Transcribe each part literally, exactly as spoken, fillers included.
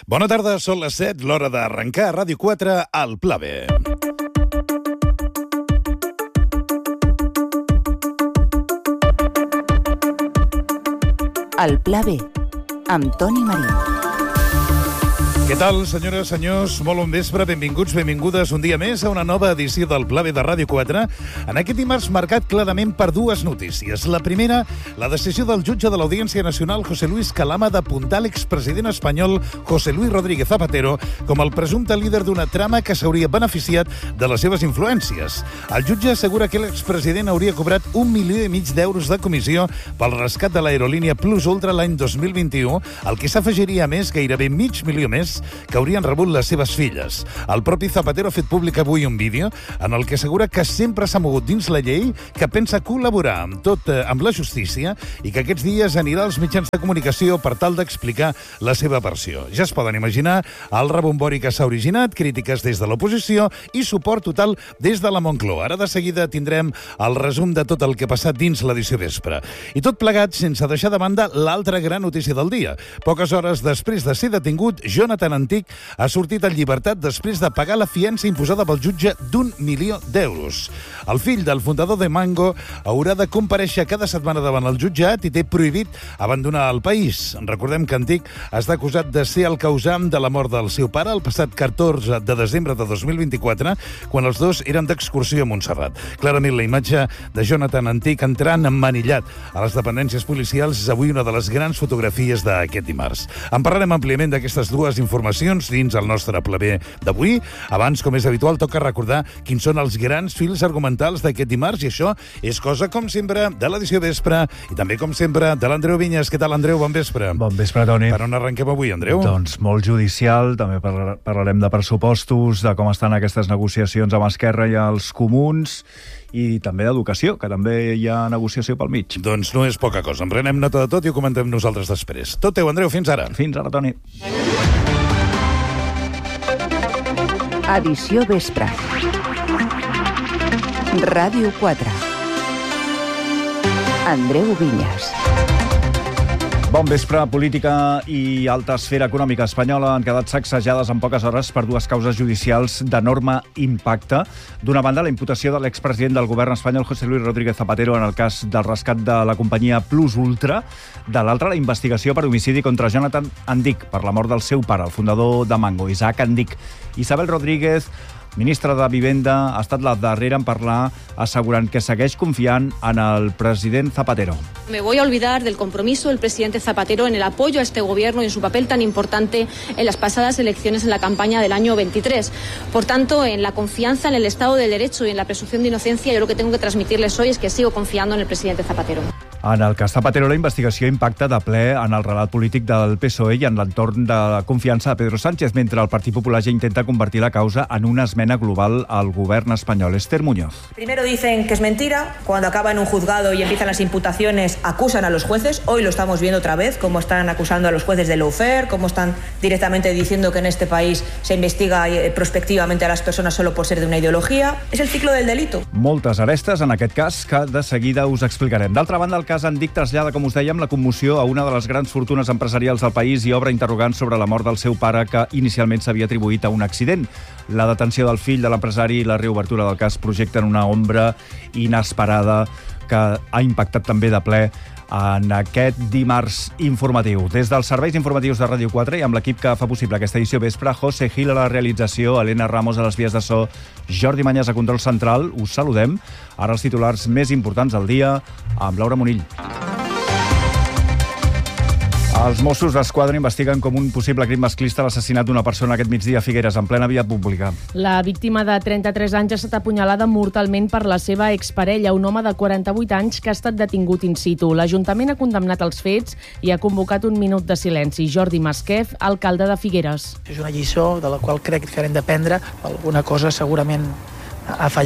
Bona tarda, són les set, l'hora d'arrencar a Ràdio quatre al Pla B. El Pla B, amb Toni Marín. Què tal, senyores, senyors? Molt bon vespre, benvinguts, benvingudes un dia més a una nova edició del Pla B de Ràdio quatre. En aquest dimarts marcat clarament per dues notícies. La primera, la decisió del jutge de l'Audiència Nacional, José Luis Calama, d'apuntar l'expresident espanyol José Luis Rodríguez Zapatero com el presumpte líder d'una trama que s'hauria beneficiat de les seves influències. El jutge assegura que l'expresident hauria cobrat un milió i mig d'euros de comissió pel rescat de l'aerolínia Plus Ultra l'any dos mil vint-i-u, al que s'afegiria a més gairebé mig milió més que haurien rebut les seves filles. El propi Zapatero ha fet públic avui un vídeo en el que assegura que sempre s'ha mogut dins la llei, que pensa col·laborar amb tot eh, amb la justícia i que aquests dies anirà als mitjans de comunicació per tal d'explicar la seva versió. Ja es poden imaginar el rebombori que s'ha originat, crítiques des de l'oposició i suport total des de la Moncloa. Ara de seguida tindrem el resum de tot el que ha passat dins l'edició vespre. I tot plegat sense deixar de banda l'altra gran notícia del dia. Poques hores després de ser detingut, Jonathan Antic ha sortit en llibertat després de pagar la fiança imposada pel jutge d'un milió d'euros. El fill del fundador de Mango haurà de comparèixer cada setmana davant el jutjat i té prohibit abandonar el país. Recordem que Antic està acusat de ser el causant de la mort del seu pare el passat catorze de desembre de dos mil vint-i-quatre, quan els dos eren d'excursió a Montserrat. Clarament, la imatge de Jonathan Antic entrant emmanillat a les dependències policials és avui una de les grans fotografies d'aquest dimarts. En parlarem àmpliament d'aquestes dues informacions dins el nostre Pla B d'avui. Abans, com és habitual, toca recordar quins són els grans fils argumentals d'aquest dimarts, i això és cosa, com sempre, de l'edició vespre i també, com sempre, de l'Andreu Vinyes. Què tal, Andreu? Bon vespre. Bon vespre, Toni. Per on arrenquem avui, Andreu? Doncs molt judicial, també par- parlarem de pressupostos, de com estan aquestes negociacions amb Esquerra i els comuns, i també d'educació, que també hi ha negociació pel mig. Doncs no és poca cosa. En prenem nota de tot i ho comentem nosaltres després. Tot teu, Andreu, fins ara. Fins ara, Toni. Edició vespre. Ràdio quatre. Andreu Vinyes. Bon vespre. Política i alta esfera econòmica espanyola han quedat sacsejades en poques hores per dues causes judicials d'enorme impacte. D'una banda, la imputació de l'expresident del govern espanyol, José Luis Rodríguez Zapatero, en el cas del rescat de la companyia Plus Ultra. De l'altra, la investigació per homicidi contra Jonathan Antic per la mort del seu pare, el fundador de Mango, Isaac Antic. Isabel Rodríguez, ministra de Vivenda, ha estat la darrera en parlar, assegurant que segueix confiant en el president Zapatero. Me voy a olvidar del compromiso del presidente Zapatero en el apoyo a este gobierno y en su papel tan importante en las pasadas elecciones en la campaña del año veintitrés. Por tanto, en la confianza en el Estado de Derecho y en la presunción de inocencia, yo lo que tengo que transmitirles hoy es que sigo confiando en el presidente Zapatero. En el cas Zapatero, la investigació impacta de ple en el relat polític del P S O E i en l'entorn de la confiança de Pedro Sánchez, mentre el Partit Popular ja intenta convertir la causa en una esmena global al govern espanyol. Esther Muñoz. Primero dicen que es mentira, cuando acaba en un juzgado y empiezan las imputaciones, acusan a los jueces. Hoy lo estamos viendo otra vez, cómo están acusando a los jueces de lawfare, cómo están directamente diciendo que en este país se investiga prospectivamente a las personas solo por ser de una ideología. Es el ciclo del delito. Moltes arestes en aquest cas que de seguida us explicarem. D'altra banda, el cas Antic trasllada, com us dèiem, la commoció a una de les grans fortunes empresarials del país i obre interrogants sobre la mort del seu pare, que inicialment s'havia atribuït a un accident. La detenció del fill de l'empresari i la reobertura del cas projecten una ombra inesperada que ha impactat també de ple en aquest dimarts informatiu. Des dels serveis informatius de Ràdio quatre i amb l'equip que fa possible aquesta edició vespre, José Gil a la realització, Helena Ramos a les vies de so, Jordi Mañas a control central, us saludem. Ara els titulars més importants del dia amb Laura Monill. Els Mossos d'Esquadra investiguen com un possible crim masclista l'assassinat d'una persona aquest migdia a Figueres, en plena via pública. La víctima de trenta-tres anys ha estat apunyalada mortalment per la seva exparella, un home de quaranta-vuit anys que ha estat detingut in situ. L'Ajuntament ha condemnat els fets i ha convocat un minut de silenci. Jordi Masquef, alcalde de Figueres. És una lliçó de la qual crec que hem d'aprendre. Alguna cosa segurament ha fallat.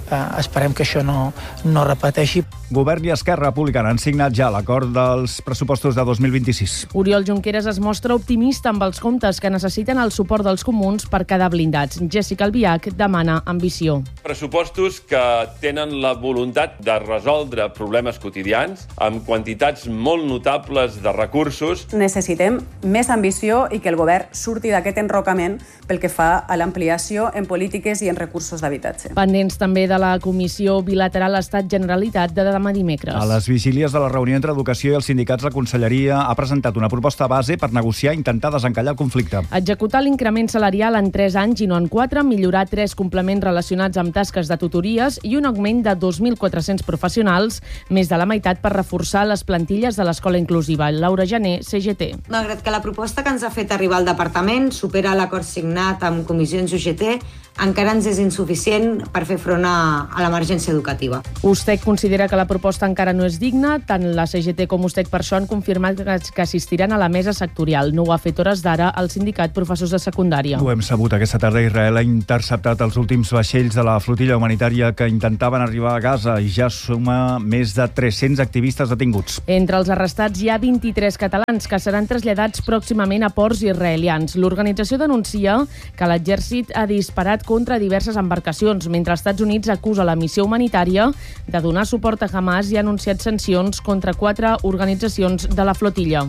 eh, esperem que això no, no repeteixi. Govern i Esquerra Republicana han signat ja l'acord dels pressupostos de dos mil vint-i-sis. Oriol Junqueras es mostra optimista amb els comptes que necessiten el suport dels comuns per quedar blindats. Jessica Albiach demana ambició. Pressupostos que tenen la voluntat de resoldre problemes quotidians amb quantitats molt notables de recursos. Necessitem més ambició i que el govern surti d'aquest enrocament pel que fa a l'ampliació en polítiques i en recursos d'habitatge. Pendents també de la comissió bilateral Estat-Generalitat de demà dimecres. A les vigílies de la reunió entre Educació i els sindicats, la Conselleria ha presentat una proposta base per negociar i intentar desencallar el conflicte. Executar l'increment salarial en tres anys i no en quatre, millorar tres complements relacionats amb tasques de tutories i un augment de dos mil quatre-cents professionals, més de la meitat per reforçar les plantilles de l'escola inclusiva. Laura Jané, C G T. Malgrat que la proposta que ens ha fet arribar al departament supera l'acord signat amb comissions U G T, encara ens és insuficient per fer front a, a l'emergència educativa. USTEC considera que la proposta encara no és digna. Tant la C G T com USTEC per això han confirmat que assistiran a la mesa sectorial. No ho ha fet hores d'ara el sindicat professors de secundària. Ho hem sabut aquesta tarda. Israel ha interceptat els últims vaixells de la flotilla humanitària que intentaven arribar a Gaza i ja suma més de tres-cents activistes detinguts. Entre els arrestats hi ha vint-i-tres catalans que seran traslladats pròximament a ports israelians. L'organització denuncia que l'exèrcit ha disparat contra diverses embarcacions, mentre els Estats Units acusa la missió humanitària de donar suport a Hamas i ha anunciat sancions contra quatre organitzacions de la flotilla.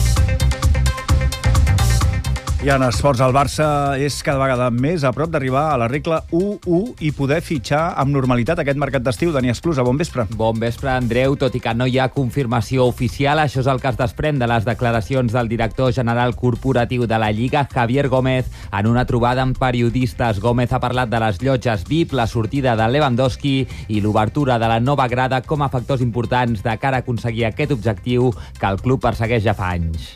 I en esports, el Barça és cada vegada més a prop d'arribar a la regla u u i poder fitxar amb normalitat aquest mercat d'estiu. Dani Esclusa, bon vespre. Bon vespre, Andreu. Tot i que no hi ha confirmació oficial, això és el que es desprèn de les declaracions del director general corporatiu de la Lliga, Javier Gómez, en una trobada amb periodistes. Gómez ha parlat de les llotges V I P, la sortida de Lewandowski i l'obertura de la nova grada com a factors importants de cara a aconseguir aquest objectiu que el club persegueix ja fa anys.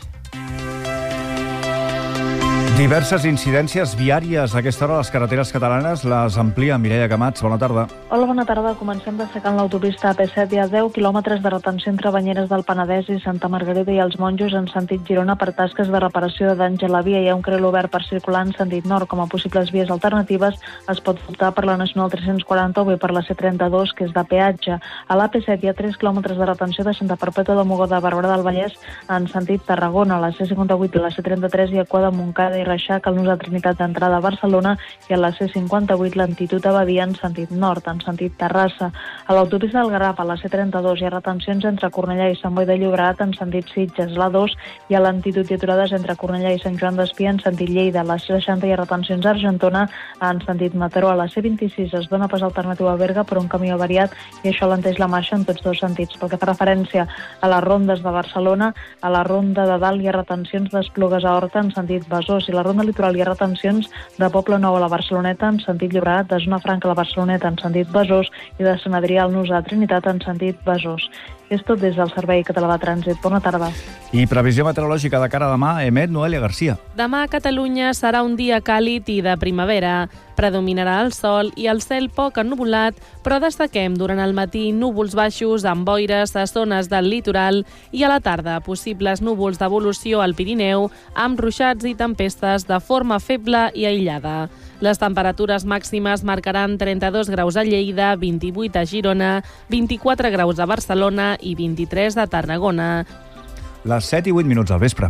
Diverses incidències viàries a aquesta hora a les carreteres catalanes les amplia Mireia Camats. Bona tarda. Hola, bona tarda. Comencem destacant l'autopista A P set. Hi ha deu quilòmetres de retenció entre Banyeres del Penedès i Santa Margarida i els Monjos en sentit Girona per tasques de reparació de danys a la via. Hi ha un carril obert per circular en sentit nord. Com a possibles vies alternatives es pot optar per la Nacional tres-cents quaranta o bé per la C trenta-dos, que és de peatge. A l'A P set hi ha tres quilòmetres de retenció de Santa Perpètua de Mogoda a Barberà del Vallès en sentit Tarragona. A la C cinquanta-vuit i la C trenta-tres hi ha cua de Montcada i Reixac, al nus de Trinitat d'entrada a Barcelona, i a la C cinquanta-vuit l'altitud a Badia en sentit nord, en sentit Terrassa. A l'autopista del Garraf, a la C trenta-dos, hi ha retencions entre Cornellà i Sant Boi de Llobregat en sentit Sitges. La dos hi ha l'altitud i aturades entre Cornellà i Sant Joan d'Espí en sentit Lleida. A la C seixanta hi ha retencions a Argentona en sentit Mataró. A la C vint-i-sis es dona pas alternatiu a Berga per un camí avariat i això alenteix la marxa en tots dos sentits. Pel que fa referència a les rondes de Barcelona, a la ronda de dalt hi ha retencions d'Esplugues a Horta en sentit Besòs i la ronda litoral hi ha retencions de Poble Nou a la Barceloneta en sentit Llobregat, de Zona Franca a la Barceloneta en sentit Besòs i de Sant Adrià al nus de Trinitat en sentit Besòs. És tot des del Servei Català de Trànsit. Bona tarda. I previsió meteorològica de cara a demà, emet Noelia Garcia. Demà a Catalunya serà un dia càlid i de primavera. Predominarà el sol i el cel poc ennuvolat, però destaquem durant el matí núvols baixos amb boires a zones del litoral i a la tarda possibles núvols d'evolució al Pirineu amb ruixats i tempestes de forma feble i aïllada. Les temperatures màximes marcaran trenta-dos graus a Lleida, vint-i-vuit a Girona, vint-i-quatre graus a Barcelona i vint-i-tres a Tarragona. Les set i vuit minuts al vespre.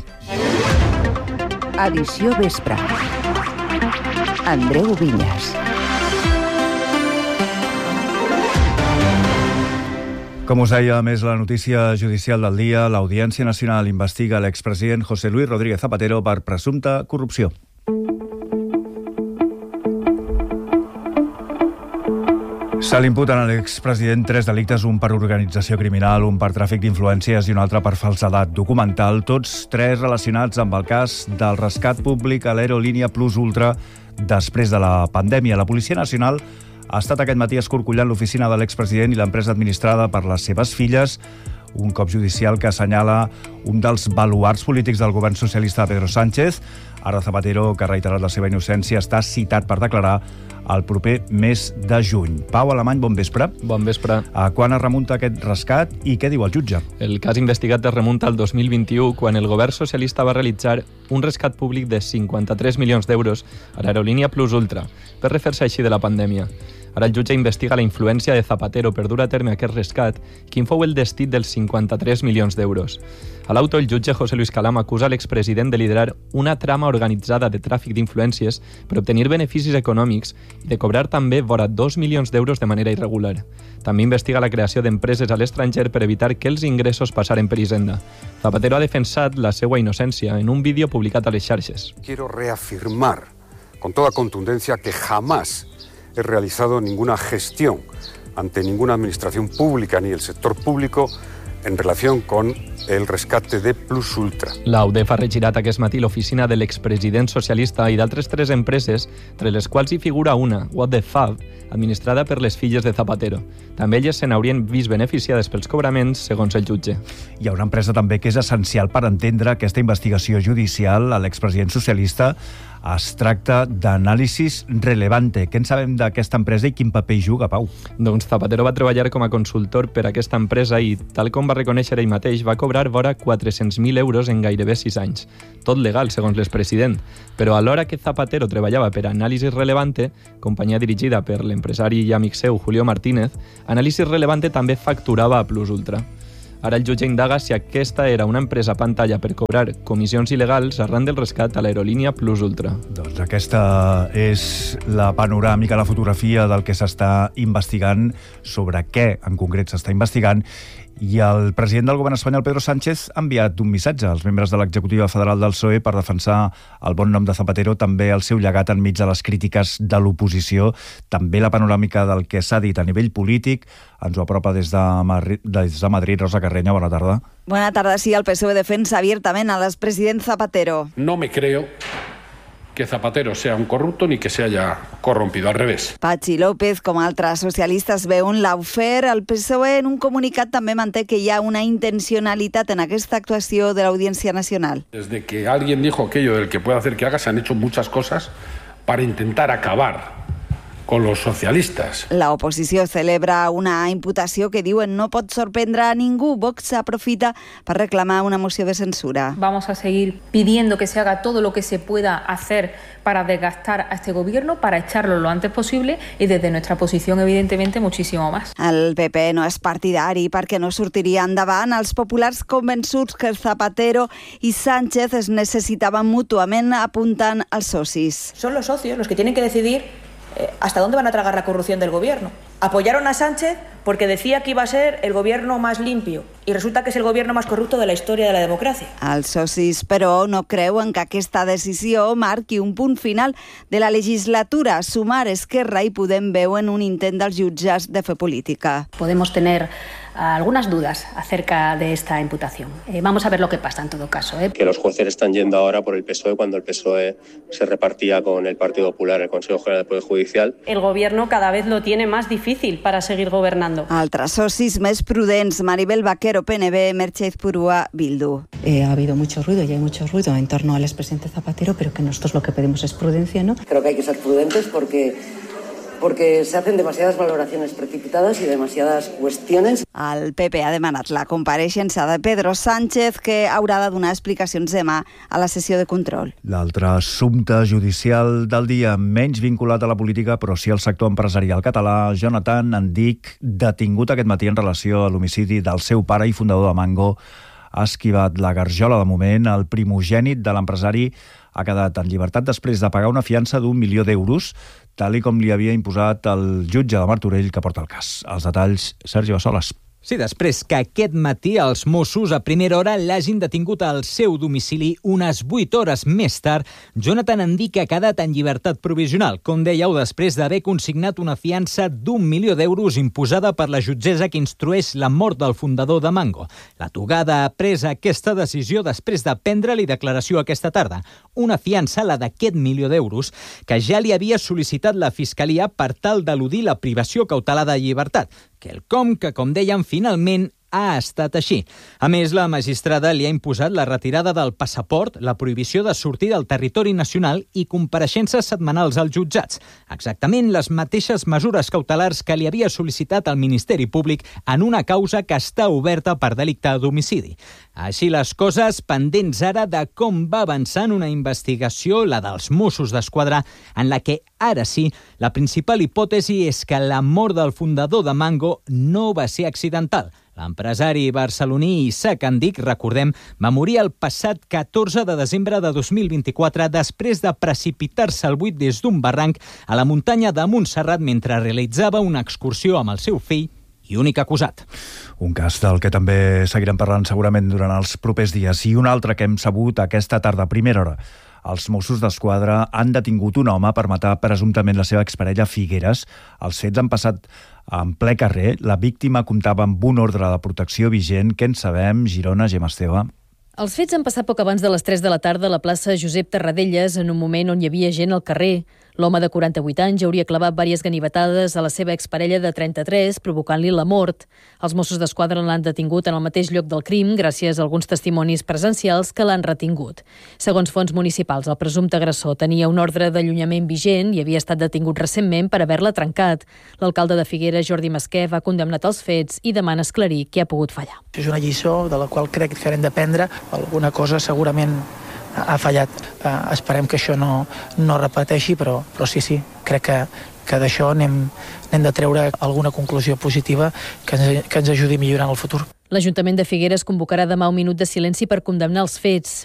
Edició vespre. Andreu Vinyes. Com us deia, més la notícia judicial del dia, l'Audiència Nacional investiga l'expresident José Luis Rodríguez Zapatero per presumpta corrupció. Se l'imputen a l'expresident tres delictes, un per organització criminal, un per tràfic d'influències i un altre per falsedat documental, tots tres relacionats amb el cas del rescat públic a l'Aerolínia Plus Ultra després de la pandèmia. La Policia Nacional ha estat aquest matí escorcollant l'oficina de l'expresident i l'empresa administrada per les seves filles, un cop judicial que assenyala un dels baluards polítics del govern socialista de Pedro Sánchez. Ara Zapatero, que ha reiterat la seva innocència, està citat per declarar el proper mes de juny. Pau Alemany, bon vespre. Bon vespre. A quan es remunta aquest rescat i què diu el jutge? El cas investigat es remunta al dos mil vint-i-u, quan el govern socialista va realitzar un rescat públic de cinquanta-tres milions d'euros a l'Aerolínia Plus Ultra, per refer-se així de la pandèmia. Ara el jutge investiga la influència de Zapatero per dur a terme aquest rescat, quin fou el destí dels cinquanta-tres milions d'euros. A l'auto, el jutge José Luis Calam acusa l'expresident de liderar una trama organitzada de tràfic d'influències per obtenir beneficis econòmics i de cobrar també vora dos milions d'euros de manera irregular. També investiga la creació d'empreses a l'estranger per evitar que els ingressos passaren per Hisenda. Zapatero ha defensat la seva innocència en un vídeo publicat a les xarxes. Quiero reafirmar con toda contundencia que jamás he realizado ninguna gestión ante ninguna administración pública ni el sector público en relación con el rescate de Plus Ultra. La U D E F ha regirat aquest matí l'oficina de l'expresident socialista i d'altres tres empreses, entre les quals hi figura una, What the Fab, administrada per les filles de Zapatero. També elles se n'haurien vist beneficiades pels cobraments, segons el jutge. Hi ha una empresa també que és essencial per entendre aquesta investigació judicial a l'expresident socialista. Es tracta d'Anàlisis Relevante. Què en sabem d'aquesta empresa i quin paper hi juga, Pau? Doncs Zapatero va treballar com a consultor per a aquesta empresa i, tal com va reconèixer ell mateix, va cobrar vora quatre-cents mil euros en gairebé sis anys. Tot legal, segons l'expresident. Però alhora que Zapatero treballava per Anàlisis Relevante, companyia dirigida per l'empresari i amic seu Julio Martínez, Anàlisis Relevante també facturava a Plus Ultra. Ara el jutge indaga si aquesta era una empresa pantalla per cobrar comissions il·legals arran del rescat a l'aerolínia Plus Ultra. Doncs aquesta és la panoràmica, la fotografia del que s'està investigant, sobre què en concret s'està investigant, i el president del govern espanyol, Pedro Sánchez, ha enviat un missatge als membres de l'executiva federal del P S O E per defensar el bon nom de Zapatero, també el seu llegat enmig de les crítiques de l'oposició, també la panoràmica del que s'ha dit a nivell polític. Ens ho apropa des de Madrid, des de Madrid Rosa Carreño, bona tarda. Bona tarda, sí, el P S O E defensa abiertament al expresident Zapatero. No me creo que Zapatero sea un corrupto ni que se haya corrompido, al revés. Patxi López, com altres socialistes, veuen l'aufer. El P S O E en un comunicat també manté que hi ha una intencionalitat en aquesta actuació de l'Audiència Nacional. Desde que alguien dijo aquello del que puede hacer que haga, se han hecho muchas cosas para intentar acabar con los socialistas. La oposició celebra una imputació que diuen no pot sorprendre a ningú. Vox aprofita per reclamar una moció de censura. Vamos a seguir pidiendo que se haga todo lo que se pueda hacer para desgastar a este gobierno, para echarlo lo antes posible y desde nuestra posición, evidentemente, muchísimo más. El P P no és partidari perquè no sortiria endavant. Els populars convençuts que Zapatero i Sánchez es necessitaven mútuament, apuntant als socis. Son los socios los que tienen que decidir ¿hasta dónde van a tragar la corrupción del gobierno? Apoyaron a Sánchez porque decía que iba a ser el gobierno más limpio y resulta que es el gobierno más corrupto de la història de la democràcia. Els socis, però, no creuen que aquesta decisió marqui un punt final de la legislatura. Sumar, Esquerra i Podem veuen un intent dels jutges de fer política. Podemos tener algunas dudas acerca de esta imputación. Eh, vamos a ver lo que pasa en todo caso. ¿eh? Que los jueces están yendo ahora por el P S O E cuando el P S O E se repartía con el Partido Popular, el Consejo General del Poder Judicial. El gobierno cada vez lo tiene más difícil para seguir gobernando. Altres socis més prudents, Maribel Vaquero, P N B, Merche Izpurua, Bildu. Eh, ha habido mucho ruido y hay mucho ruido en torno al expresidente Zapatero, pero que nosotros lo que pedimos es prudencia, ¿no? Creo que hay que ser prudentes porque... porque se hacen demasiadas valoraciones precipitadas y demasiadas cuestiones. El P P ha demanat la compareixença de Pedro Sánchez, que haurà de donar explicacions demà a la sessió de control. L'altre assumpte judicial del dia, menys vinculat a la política, però sí al sector empresarial català. Jonathan Andic, detingut aquest matí en relació a l'homicidi del seu pare i fundador de Mango, ha esquivat la garjola de moment. El primogènit de l'empresari ha quedat en llibertat després de pagar una fiança d'un milió d'euros, tal i com li havia imposat el jutge de Martorell que porta el cas. Els detalls, Sergi Bassoles. Sí, després que aquest matí els Mossos a primera hora l'hagin detingut al seu domicili, unes vuit hores més tard, Jonathan Andic ha quedat en llibertat provisional, com dèieu, després d'haver consignat una fiança d'un milió d'euros imposada per la jutgessa que instrueix la mort del fundador de Mango. La togada ha pres aquesta decisió després de prendre-li declaració aquesta tarda. Una fiança, la d'aquest milió d'euros, que ja li havia sol·licitat la Fiscalia per tal d'eludir la privació cautelada de llibertat, quelcom que, com dèiem, finalment ha estat així. A més, la magistrada li ha imposat la retirada del passaport, la prohibició de sortir del territori nacional i compareixences setmanals als jutjats. Exactament les mateixes mesures cautelars que li havia sol·licitat al Ministeri Públic en una causa que està oberta per delicte d'homicidi. Així les coses, pendents ara de com va avançant una investigació, la dels Mossos d'Esquadra, en la que, ara sí, la principal hipòtesi és que la mort del fundador de Mango no va ser accidental. L'empresari barceloní Isaac Andic, recordem, va morir el passat catorze de desembre de dos mil vint-i-quatre després de precipitar-se al buit des d'un barranc a la muntanya de Montserrat mentre realitzava una excursió amb el seu fill i únic acusat. Un cas del que també seguirem parlant segurament durant els propers dies. I un altre que hem sabut aquesta tarda a primera hora. Els Mossos d'Esquadra han detingut un home per matar presumptament la seva exparella Figueres. Els fets han passat en ple carrer. La víctima comptava amb un ordre de protecció vigent. Què en sabem? Girona, Gemma Esteve. Els fets han passat poc abans de les tres de la tarda a la plaça Josep Tarradellas, en un moment on hi havia gent al carrer. L'home de quaranta-vuit anys hauria clavat diverses ganivetades a la seva exparella de trenta-tres, provocant-li la mort. Els Mossos d'Esquadra l'han detingut en el mateix lloc del crim gràcies a alguns testimonis presencials que l'han retingut. Segons fonts municipals, el presumpte agressor tenia un ordre d'allunyament vigent i havia estat detingut recentment per haver-la trencat. L'alcalde de Figueres, Jordi Masquer, ha condemnat els fets i demana esclarir qui ha pogut fallar. És una lliçó de la qual crec que hem d'aprendre. Alguna cosa segurament ha fallat. Uh, esperem que això no, no repeteixi, però, però sí, sí, crec que, que d'això n'hem, n'hem de treure alguna conclusió positiva que ens, que ens ajudi a millorar en el futur. L'Ajuntament de Figueres convocarà demà un minut de silenci per condemnar els fets.